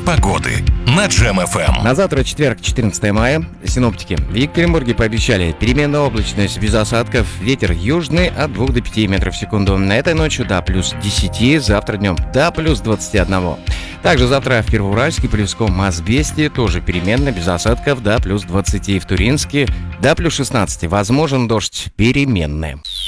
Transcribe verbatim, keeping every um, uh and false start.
погоды на Джем эф эм. На завтра, четверг, четырнадцатое мая, синоптики в Екатеринбурге пообещали переменная облачность без осадков, ветер южный от двух до пяти метров в секунду. На этой ночью до плюс десяти, завтра днем до плюс двадцати одного. Также завтра в Первоуральске, Полевском, Мазбесте тоже переменно, без осадков, до плюс двадцати. В Туринске до плюс шестнадцати. Возможен дождь переменный.